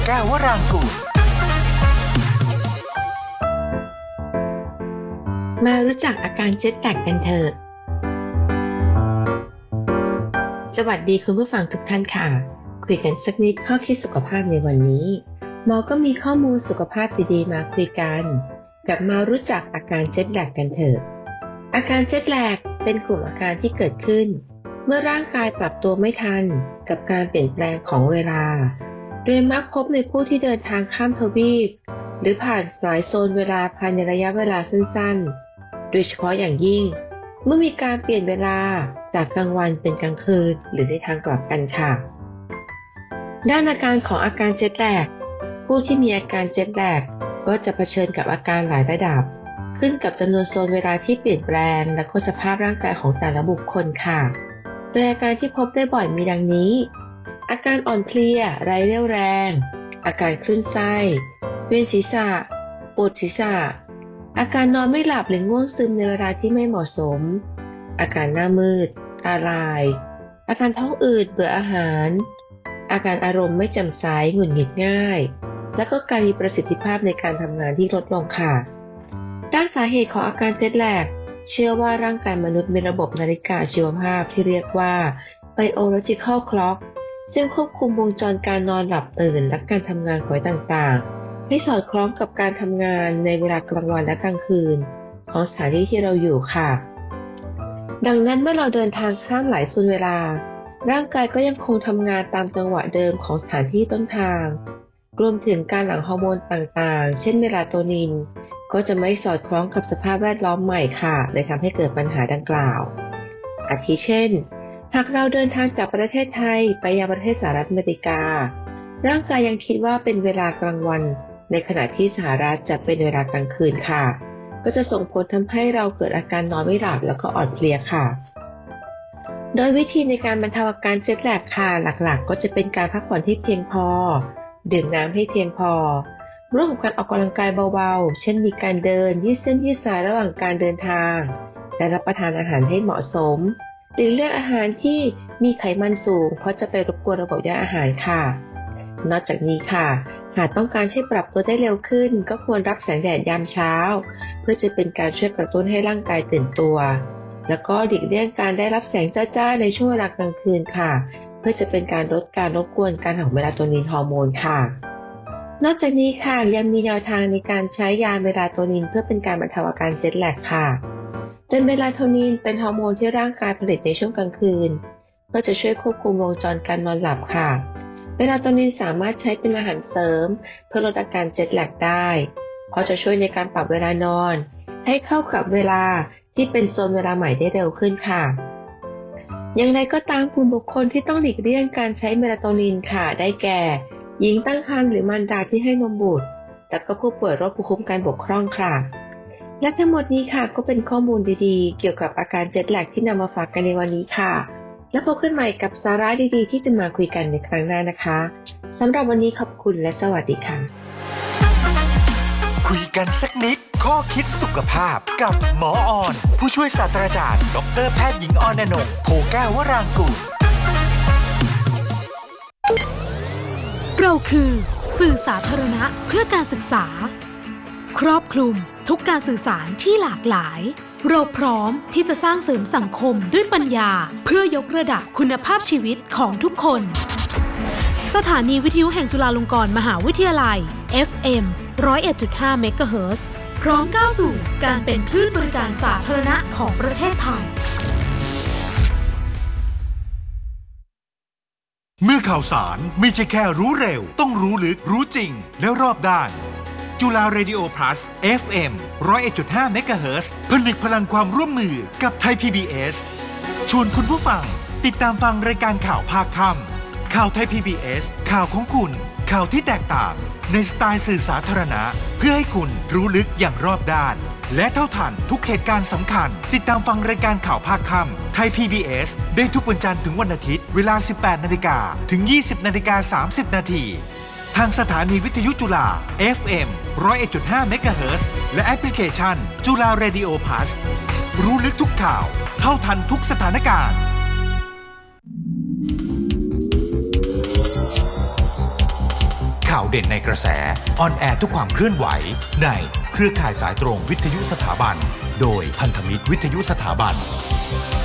แก้ววรางกูลมารู้จักอาการเจ็ตแลกกันเถอะสวัสดีคุณผู้ฟังทุกท่านค่ะคุยกันสักนิดข้อคิดสุขภาพในวันนี้หมอก็มีข้อมูลสุขภาพดีๆมาคุยกันกับมารู้จักอาการเจ็ตแลกกันเถอะอาการเจ็ตแลกเป็นกลุ่มอาการที่เกิดขึ้นเมื่อร่างกายปรับตัวไม่ทันกับการเปลี่ยนแปลงของเวลาโดยมักพบในผู้ที่เดินทางข้ามทวีปหรือผ่านหลายโซนเวลาภายในระยะเวลาสั้นๆโดยเฉพาะอย่างยิ่งเมื่อมีการเปลี่ยนเวลาจากกลางวันเป็นกลางคืนหรือในทางกลับกันค่ะด้านอาการของอาการเจ็ตแลกผู้ที่มีอาการเจ็ตแลกก็จะเผชิญกับอาการหลายระดับขึ้นกับจำนวนโซนเวลาที่เปลี่ยนแปลงและสภาพร่างกายของแต่ละบุคคลค่ะโดยอาการที่พบได้บ่อยมีดังนี้อาการอ่อนเพลียไร้เรี่ยวแรงอาการคลื่นไส้เวียนศีรษะปวดศีรษะอาการนอนไม่หลับหรือง่วงซึมในเวลาที่ไม่เหมาะสมอาการหน้ามืดตาลายอาการท้องอืดเบื่ออาหารอาการอารมณ์ไม่แจ่มใสหงุดหงิดง่ายและก็การมีประสิทธิภาพในการทำงานที่ลดลงค่ะด้านสาเหตุของอาการเจ็ตแลกเชื่อว่าร่างกายมนุษย์มีระบบนาฬิกาชีวภาพที่เรียกว่า biological clock ซึ่งควบคุมวงจรการนอนหลับตื่นและการทำงานของต่างๆให้สอดคล้องกับการทำงานในเวลากลางวันและกลางคืนของสถานที่ที่เราอยู่ค่ะดังนั้นเมื่อเราเดินทางข้ามหลายโซนเวลาร่างกายก็ยังคงทำงานตามจังหวะเดิมของสถานที่ต้นทางรวมถึงการหลั่งฮอร์โมนต่างๆเช่นเมลาโทนินก็จะไม่สอดคล้องกับสภาพแวดล้อมใหม่ค่ะเลยทำให้เกิดปัญหาดังกล่าวอาทิเช่นหากเราเดินทางจากประเทศไทยไปยังประเทศสหรัฐอเมริการ่างกายยังคิดว่าเป็นเวลากลางวันในขณะที่สหรัฐจะเป็นเวลากลางคืนค่ะก็จะส่งผลทำให้เราเกิดอาการนอนไม่หลับแล้วก็อ่อนเพลียค่ะโดยวิธีในการบรรเทาอาการเจ็ตแลกค่ะหลักๆก็จะเป็นการพักผ่อนที่เพียงพอดื่มน้ำให้เพียงพอร่วมกับการออกกำลังกายเบาๆเช่นมีการเดินยืดเส้นยืดสายระหว่างการเดินทางและรับประทานอาหารให้เหมาะสมหรือเลือกอาหารที่มีไขมันสูงเพราะจะไปรบกวนระบบย่อยอาหารค่ะนอกจากนี้ค่ะหากต้องการให้ปรับตัวได้เร็วขึ้นก็ควรรับแสงแดดยามเช้าเพื่อจะเป็นการช่วยกระตุ้นให้ร่างกายตื่นตัวแล้วก็หลีกเลี่ยงการได้รับแสงจ้าๆในช่วงเวลากลางคืนค่ะเพื่อจะเป็นการลดการรบกวนการของเมลาโทนินฮอร์โมนค่ะนอกจากนี้ค่ะยังมีแนวทางในการใช้ยาเมลาโทนินเพื่อเป็นการบรรเทาอาการเจ็ตแลกค่ะโดยเมลาโทนินเป็นฮอร์โมนที่ร่างกายผลิตในช่วงกลางคืนเพื่อจะช่วยควบคุมวงจรการนอนหลับค่ะเมลาโทนินสามารถใช้เป็นอาหารเสริมเพื่อลดอาการเจ็ตแลกได้เพราะจะช่วยในการปรับเวลานอนให้เข้ากับเวลาที่เป็นโซนเวลาใหม่ได้เร็วขึ้นค่ะอย่างไรก็ตามกลุ่มบุคคลที่ต้องหลีกเลี่ยงการใช้เมลาโทนินค่ะได้แก่หญิงตั้งครรภ์หรือมารดาที่ให้นมบุตรและก็ผู้ป่วยโรคภูมิคุ้มกันบกพร่องค่ะและทั้งหมดนี้ค่ะก็เป็นข้อมูลดีๆเกี่ยวกับอาการเจ็ตแลกที่นำมาฝากกันในวันนี้ค่ะแล้วพบกันใหม่กับสาระดีๆที่จะมาคุยกันในครั้งหน้านะคะสำหรับวันนี้ขอบคุณและสวัสดีค่ะคุยกันสักนิดข้อคิดสุขภาพกับหมอออนผู้ช่วยศาสตราจารย์ดร.แพทย์หญิงออนอนงค์โพแก้ววรางกูลเราคือสื่อสาธารณะเพื่อการศึกษาครอบคลุมทุกการสื่อสารที่หลากหลายเราพร้อมที่จะสร้างเสริมสังคมด้วยปัญญาเพื่อยกระดับคุณภาพชีวิตของทุกคนสถานีวิทยุแห่งจุฬาลงกรณ์มหาวิทยาลัย FM 101.5 เมกะเฮิรตซ์พร้อมก้าวสู่การเป็นคลื่นบริการสาธารณะของประเทศไทยเมื่อข่าวสารไม่ใช่แค่รู้เร็วต้องรู้ลึกรู้จริงและรอบด้านจุฬาเรดิโอ plus FM 101.5 เมกะเฮิรตซ์ผนึกพลังความร่วมมือกับไทย PBS ชวนคุณผู้ฟังติดตามฟังรายการข่าวภาคค่ำข่าวไทย PBS ข่าวของคุณข่าวที่แตกต่างในสไตล์สื่อสาธารณะเพื่อให้คุณรู้ลึกอย่างรอบด้านและเท่าทันทุกเหตุการณ์สำคัญติดตามฟังรายการข่าวภาคค่ำไทย PBS ได้ทุกวันจันทร์ถึงวันอาทิตย์เวลา 18 นาฬิกาถึง 20 นาฬิกา 30 นาทีทางสถานีวิทยุจุฬา FM 101.5 เมกะเฮิรตซ์และแอปพลิเคชันจุฬาเรดิโอ plus รู้ลึกทุกข่าวเท่าทันทุกสถานการณ์ข่าวเด่นในกระแสออนแอร์ทุกความเคลื่อนไหวในเครือข่ายสายตรงวิทยุสถาบันโดยพันธมิตรวิทยุสถาบัน